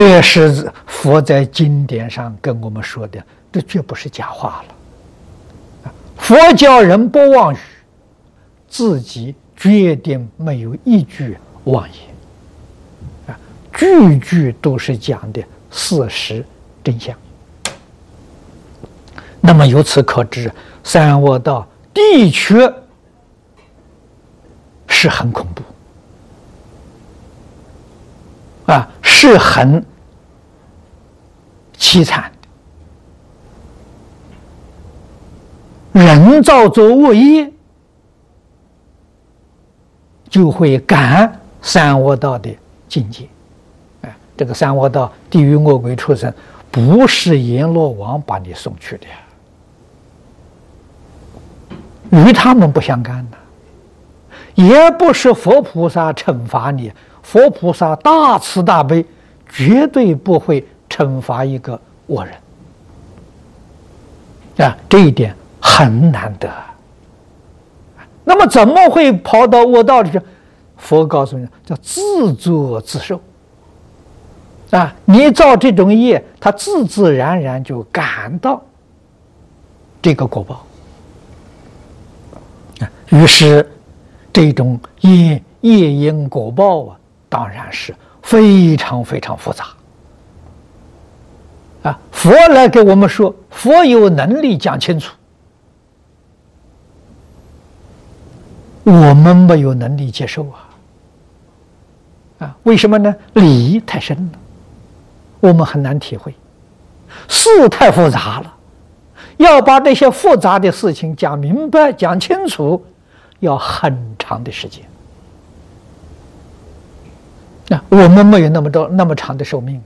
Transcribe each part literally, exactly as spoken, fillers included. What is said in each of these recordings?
这是佛在经典上跟我们说的，这绝不是假话了。佛教人不妄语，自己决定没有一句妄言，啊，句句都是讲的事实真相。那么由此可知，三恶道的确是很恐怖，啊，是很凄惨的。人造作恶业，就会感三恶道的境界。哎，这个三恶道，地狱、恶鬼、畜生，不是阎罗王把你送去的呀，与他们不相干的，也不是佛菩萨惩罚你。佛菩萨大慈大悲，绝对不会惩罚一个恶人啊，这一点很难得。那么怎么会跑到恶道里去？佛告诉你，叫自作自受啊！你造这种业，他自自然然就感到这个果报啊。于是这种业业因果报啊，当然是非常非常复杂啊。佛来给我们说，佛有能力讲清楚，我们没有能力接受啊！啊，为什么呢？理太深了，我们很难体会；事太复杂了，要把这些复杂的事情讲明白、讲清楚，要很长的时间。啊，我们没有那么多那么长的寿命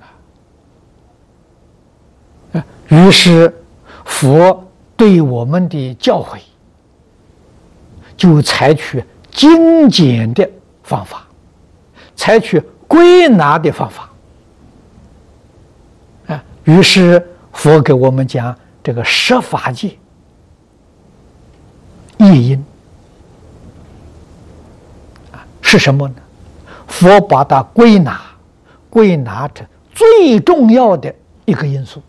啊！啊，于是佛对我们的教诲，就采取精简的方法，采取归纳的方法啊。于是佛给我们讲这个十法界业因啊是什么呢？佛把它归纳归纳成最重要的一个因素，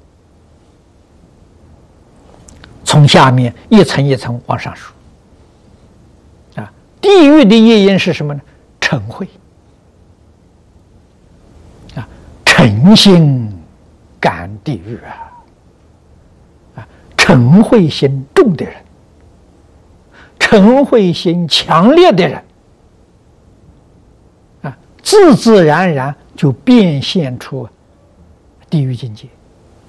从下面一层一层往上数。地狱的业因是什么呢？嗔恚啊，嗔心感地狱啊！啊，嗔恚心重的人，嗔恚心强烈的人，啊，自自然然就变现出地狱境界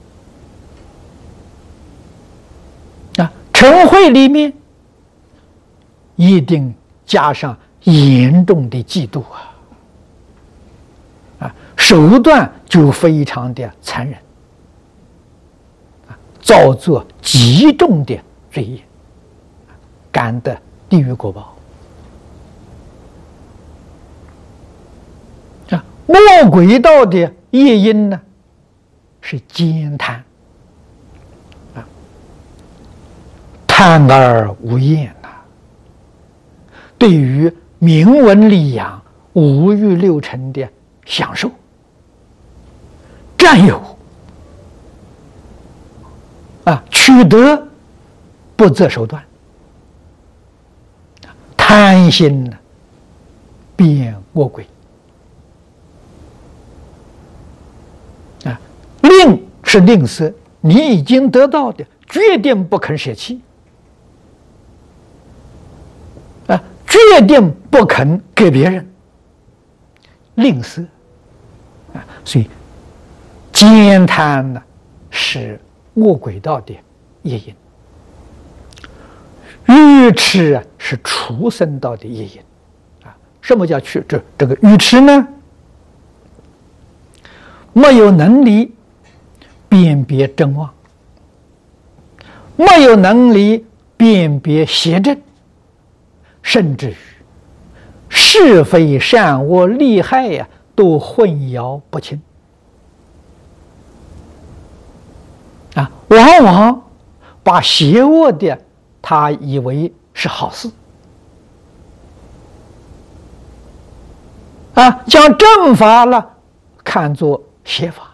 啊！嗔恚里面一定加上严重的嫉妒啊，啊，手段就非常的残忍，啊，造作极重的罪业，感得地狱果报。啊，魔鬼道的业因呢，是奸贪，啊，贪而无厌。对于名闻利养、五欲六尘的享受、占有啊，取得不择手段，贪心呢，变恶鬼啊，吝是吝啬，你已经得到的，决定不肯舍弃。决定不肯给别人，吝啬啊，所以奸贪呢是恶鬼道的业因，愚痴啊是畜生道的业因啊。什么叫去这这个愚痴呢？没有能力辨别真妄，没有能力辨别邪正。甚至于是非善恶利害呀、啊，都混淆不清啊！往往把邪恶的他以为是好事啊，将正法了看作邪法